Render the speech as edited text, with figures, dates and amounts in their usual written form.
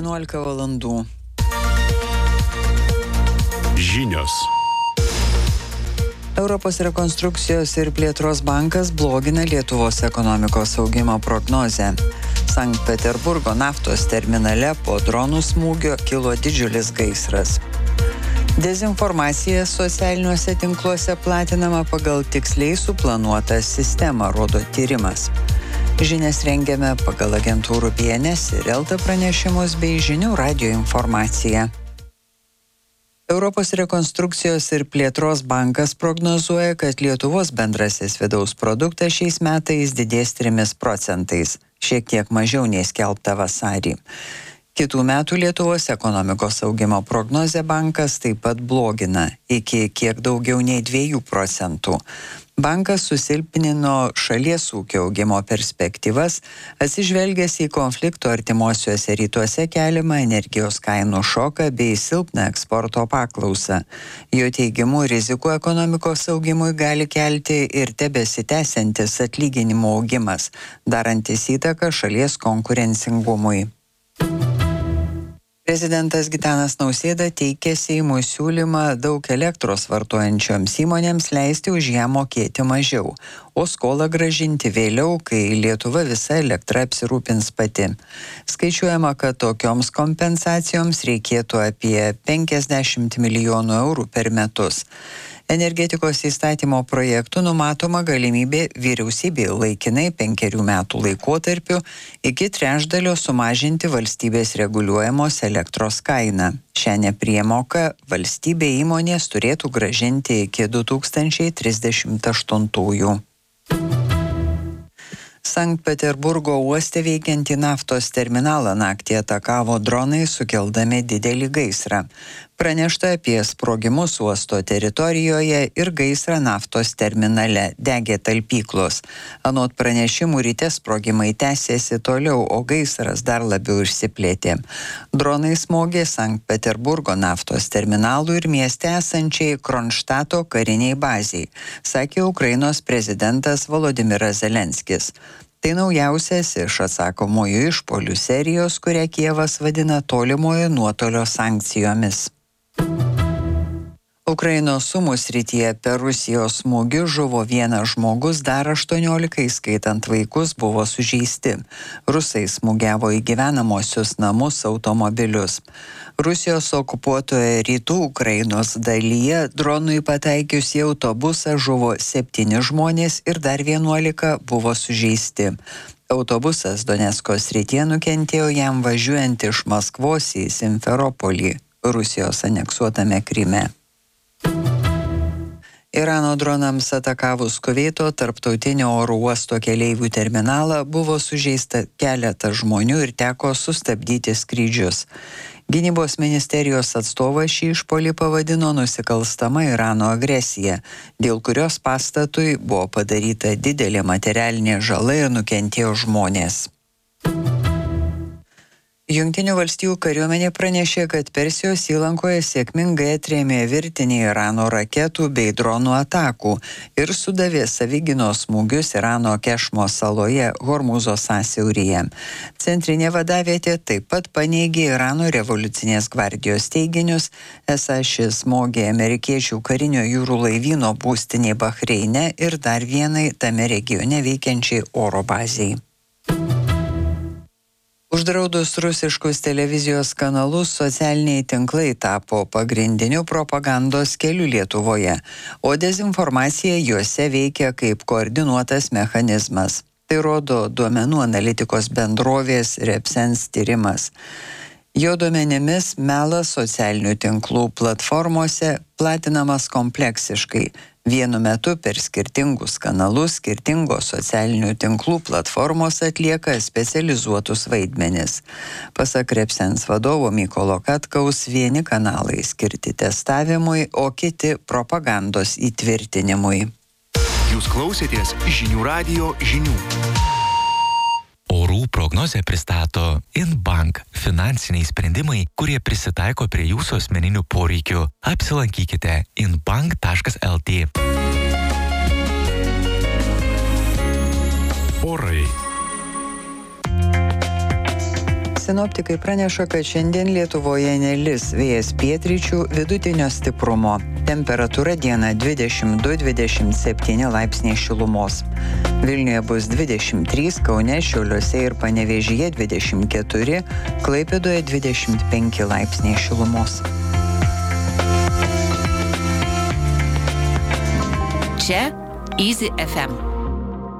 11 valandų. Žinios. Europos rekonstrukcijos ir plėtros bankas blogina Lietuvos ekonomikos augimo prognozę. Sankt Peterburgo naftos terminale po dronų smūgio kilo didžiulis gaisras. Dezinformacija socialiniuose tinkluose platinama pagal tiksliai suplanuotą sistemą, rodo tyrimas. Žinias rengiame pagal agentūrų BNS ir Elta pranešimus bei žinių radijo informaciją. Europos rekonstrukcijos ir plėtros bankas prognozuoja, kad Lietuvos bendrasis vidaus produktas šiais metais didės 3%, šiek tiek mažiau nei skelbta vasarį. Kitų metų Lietuvos ekonomikos augimo prognozę bankas taip pat blogina iki kiek daugiau nei 2%. Bankas susilpnino šalies ūkio augimo perspektyvas, atsižvelgęs į konflikto artimuosiuose rytuose keliamą energijos kainų šoką bei silpną eksporto paklausą. Jo teigimu, rizikų ekonomikos augimui gali kelti ir tebesitęsiantis atlyginimų augimas, darantis įtaką šalies konkurencingumui. Prezidentas Gitanas Nausėda teikė Seimui siūlymą daug elektros vartojančioms įmonėms leisti už ją mokėti mažiau, o skolą grąžinti vėliau, kai Lietuva visa elektra apsirūpins pati. Skaičiuojama, kad tokioms kompensacijoms reikėtų apie 50 milijonų eurų per metus. Energetikos įstatymo projektų numatoma galimybė vyriausybei laikinai 5 metų laikotarpiu iki trečdalio sumažinti valstybės reguliuojamos elektros kainą. Šią nepriemoką valstybė įmonės turėtų grąžinti iki 2038. Sankt Peterburgo uoste veikiantį naftos terminalą naktį atakavo dronai, sukeldami didelį gaisrą. Pranešta apie sprogimus uosto teritorijoje ir gaisrą naftos terminale, degė talpyklos. Anot pranešimų ryte sprogimai tęsėsi toliau, o gaisras dar labiau išsiplėtė. Dronai smogė Sankt Peterburgo naftos terminalų ir mieste esančiai Kronštato kariniai baziai, sakė Ukrainos prezidentas Volodymyras Zelenskis. Tai naujausias iš atsakomųjų išpuolių serijos, kurią Kijevas vadina tolimojo nuotolio sankcijomis. Ukrainos Sumų srityje per Rusijos smūgius žuvo vienas žmogus, dar 18, skaitant vaikus, buvo sužeisti. Rusai smūgiavo į gyvenamosius namus, automobilius. Rusijos okupuotoje rytų Ukrainos dalyje dronui pataikius į autobusą žuvo 7 žmonės ir dar 11 buvo sužeisti. Autobusas Donecko srityje nukentėjo jam važiuojant iš Maskvos į Simferopolį, Rusijos aneksuotame Kryme. Irano dronams atakavus Kuveito tarptautinio oro uosto keleivių terminalą buvo sužeista keletas žmonių ir teko sustabdyti skrydžius. Gynybos ministerijos atstovas šį išpuolį pavadino nusikalstama Irano agresija, dėl kurios pastatui buvo padaryta didelė materialinė žala ir nukentėjo žmonės. Jungtinių valstijų kariuomenė pranešė, kad Persijos įlankoje sėkmingai atrėmė virtinį Irano raketų bei dronų atakų ir sudavė savigynos smūgius Irano Kešmo saloje Hormūzo sąsiauryje. Centrinė vadavietė taip pat paneigė Irano revoliucinės gvardijos teiginius, esą šis smogė amerikiečių karinio jūrų laivyno būstinei Bahreine ir dar vienai tame regione veikiančiai oro bazei. Uždraudus rusiškus televizijos kanalus, socialiniai tinklai tapo pagrindiniu propagandos keliu Lietuvoje, o dezinformacija juose veikia kaip koordinuotas mechanizmas. Tai rodo duomenų analitikos bendrovės Repsens tyrimas. Jo duomenimis melas socialinių tinklų platformose platinamas kompleksiškai. Vienu metu per skirtingus kanalus skirtingos socialinių tinklų platformos atlieka specializuotus vaidmenis. Pasak Repsens vadovo Mykolo Katkaus, vieni kanalai skirti testavimui, o kiti propagandos įtvirtinimui. Jūs klausėtės žinių radijo žinių. Orų prognozę pristato InBank – finansiniai sprendimai, kurie prisitaiko prie jūsų asmeninių poreikių. Apsilankykite inbank.lt. Orai. Sinoptikai praneša, kad šiandien Lietuvoje nelis, vėjas pietryčių vidutinio stiprumo. Temperatūra dieną 22-27 laipsniai šilumos. Vilniuje bus 23, Kaune, Šiauliuose ir Panevėžyje 24, Klaipėdoje 25 laipsniai šilumos. Čia Easy FM.